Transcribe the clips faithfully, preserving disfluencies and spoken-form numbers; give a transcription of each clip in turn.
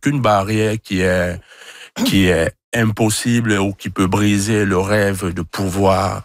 aucune barrière qui est, qui est impossible ou qui peut briser le rêve de pouvoir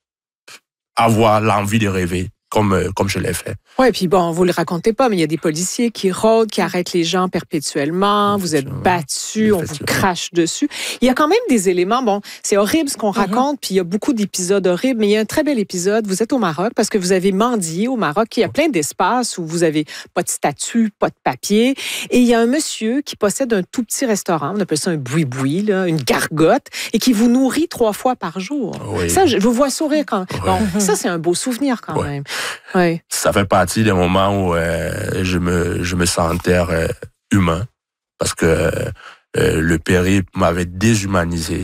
avoir l'envie de rêver. Comme, comme je l'ai fait. Oui, puis bon, vous le racontez pas, mais il y a des policiers qui rôdent, qui arrêtent les gens perpétuellement. Vous êtes battus, on vous crache dessus. Il y a quand même des éléments, bon, c'est horrible ce qu'on raconte, mm-hmm. puis il y a beaucoup d'épisodes horribles, mais il y a un très bel épisode. Vous êtes au Maroc parce que vous avez mendié au Maroc. Il y a plein d'espaces où vous avez pas de statut, pas de papier. Et il y a un monsieur qui possède un tout petit restaurant, on appelle ça un boui-boui, là, une gargote, et qui vous nourrit trois fois par jour. Oui. Ça, je vous vois sourire quand même. Bon, oui. Ça, c'est un beau souvenir quand oui. même. Oui. Ça fait partie des moments où euh, je me je me sentais euh, humain parce que euh, le périple m'avait déshumanisé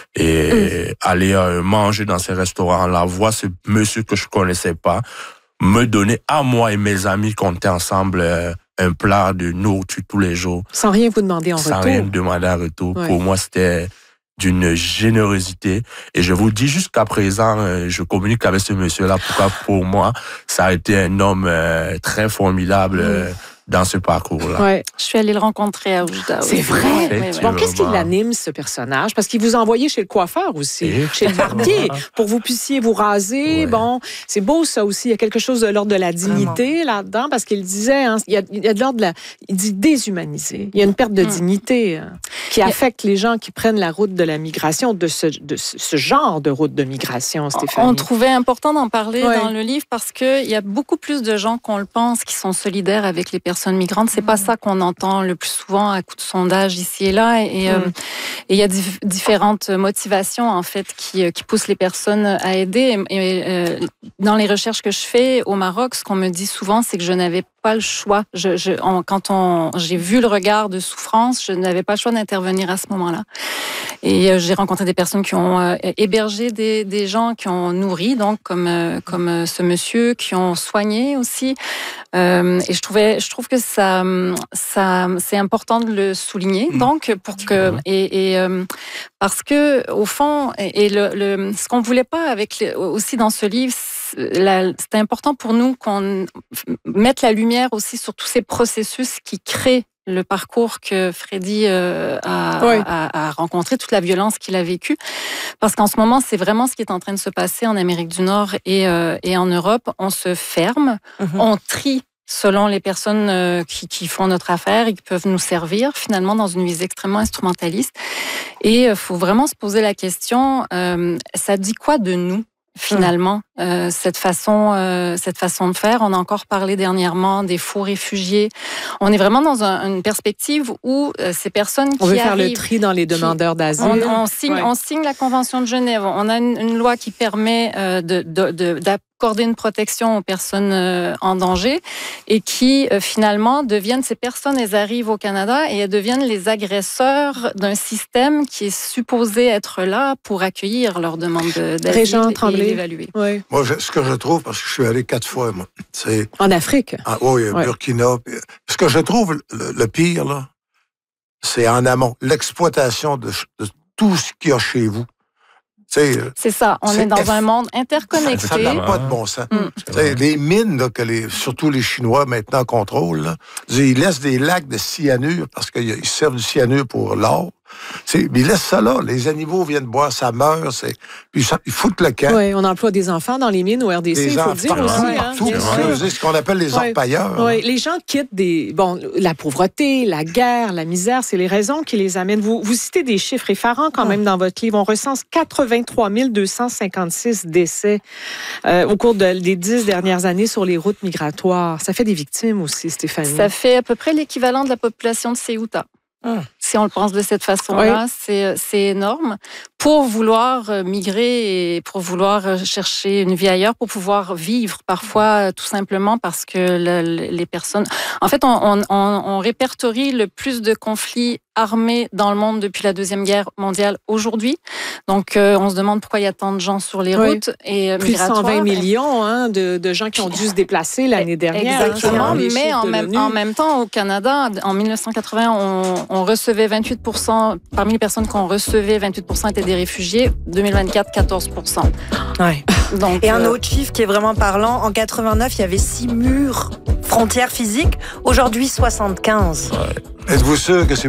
et mmh. aller euh, manger dans ces restaurants-là, voir ce monsieur que je connaissais pas me donner à moi et mes amis qu'on était ensemble euh, un plat de nourriture tous les jours sans rien vous demander en sans retour. Sans rien me demander en retour. Ouais. Pour moi, c'était d'une générosité. Et je vous dis, jusqu'à présent, euh, je communique avec ce monsieur-là. Pourquoi, pour moi, ça a été un homme euh, très formidable euh, mmh. dans ce parcours-là. Ouais. Je suis allée le rencontrer à Oujda. C'est vrai? Ouais, ouais, ouais. Bon, qu'est-ce qui l'anime, ce personnage? Parce qu'il vous a envoyé chez le coiffeur aussi, et chez le barbier, pour que vous puissiez vous raser. Ouais. Bon, c'est beau, ça aussi. Il y a quelque chose de l'ordre de la dignité Vraiment. là-dedans, parce qu'il disait, hein, il, y a, il y a de l'ordre de la... Il dit déshumaniser. Il y a une perte de mmh. dignité hein, qui affecte les gens qui prennent la route de la migration, de ce, de ce genre de route de migration, Stéphanie. On trouvait important d'en parler ouais. dans le livre parce qu'il y a beaucoup plus de gens qu'on le pense qui sont solidaires avec les personnes migrantes. C'est mmh. pas ça qu'on entend le plus souvent à coup de sondage ici et là. Et il mmh. euh, y a dif- différentes motivations en fait qui, qui poussent les personnes à aider. Et, et euh, dans les recherches que je fais au Maroc, ce qu'on me dit souvent, c'est que je n'avais pas le choix. Je, je, on, quand on, j'ai vu le regard de souffrance, je n'avais pas le choix d'intervenir à ce moment-là. Et euh, j'ai rencontré des personnes qui ont euh, hébergé des, des gens, qui ont nourri, donc comme euh, comme euh, ce monsieur, qui ont soigné aussi. Euh, et je trouvais, je trouve que ça, ça, c'est important de le souligner. Mmh. Donc pour que et, et euh, parce que au fond, et, et le, le ce qu'on voulait pas avec les, aussi dans ce livre. C'était important pour nous qu'on mette la lumière aussi sur tous ces processus qui créent le parcours que Freddy euh, a, oui. a, a rencontré, toute la violence qu'il a vécue. Parce qu'en ce moment, c'est vraiment ce qui est en train de se passer en Amérique du Nord et, euh, et en Europe. On se ferme, mm-hmm. on trie selon les personnes euh, qui, qui font notre affaire et qui peuvent nous servir, finalement, dans une visée extrêmement instrumentaliste. Et il euh, faut vraiment se poser la question, euh, ça dit quoi de nous? Finalement, mmh. euh, cette façon, euh, cette façon de faire. On a encore parlé dernièrement des faux réfugiés. On est vraiment dans un, une perspective où euh, ces personnes qui on veut arrivent, faire le tri dans les demandeurs d'asile. On, on signe, ouais. on signe la Convention de Genève. On a une, une loi qui permet euh, de, de, de, d'accorder une protection aux personnes euh, en danger et qui euh, finalement deviennent ces personnes. Elles arrivent au Canada et elles deviennent les agresseurs d'un système qui est supposé être là pour accueillir leurs demandes d'asile et l'évaluer. Oui. Moi, je, ce que je trouve, parce que je suis allé quatre fois, moi, c'est... En Afrique? Ah, oui, ouais. Burkina. Ce que je trouve le, le pire, là, c'est en amont, l'exploitation de, de tout ce qu'il y a chez vous. C'est, c'est ça, on c'est est dans eff... un monde interconnecté. Ça n'a pas de bon sens. Mm. Les mines, là, que les, surtout les Chinois maintenant contrôlent, là, ils laissent des lacs de cyanure parce qu'ils servent du cyanure pour l'or. C'est, mais ils laissent ça là. Les animaux viennent boire, ça meurt. C'est, puis ça, ils foutent le camp. Oui, on emploie des enfants dans les mines au R D C, il faut le dire aussi. Partout, hein, c'est ce qu'on appelle les ouais. orpailleurs. Oui, les gens quittent des... Bon, la pauvreté, la guerre, la misère, c'est les raisons qui les amènent. Vous, vous citez des chiffres effarants quand même dans votre livre. On recense quatre-vingt-trois mille deux cent cinquante-six décès euh, au cours de, des dix dernières années sur les routes migratoires. Ça fait des victimes aussi, Stéphanie. Ça fait à peu près l'équivalent de la population de Ceuta. Ah. Si on le pense de cette façon-là, oui. c'est, c'est énorme. Pour vouloir migrer et pour vouloir chercher une vie ailleurs, pour pouvoir vivre, parfois tout simplement parce que le, les personnes... En fait, on, on, on répertorie le plus de conflits armés dans le monde depuis la Deuxième Guerre mondiale aujourd'hui. Donc, euh, on se demande pourquoi il y a tant de gens sur les routes. Oui. Et, euh, plus de cent vingt millions hein, de, de gens qui ont dû se déplacer l'année dernière. Exactement, hein, mais en même, en même temps, au Canada, en mille neuf cent quatre-vingts, on, on recevait vingt-huit pour cent, parmi les personnes qu'on recevait, vingt-huit pour cent étaient des réfugiés. deux mille vingt-quatre, quatorze pour cent. Ouais. Donc, Et un autre chiffre qui est vraiment parlant, en quatre-vingt-neuf, il y avait six murs frontières physiques. Aujourd'hui, soixante-quinze. Ouais. Êtes-vous sûr que c'est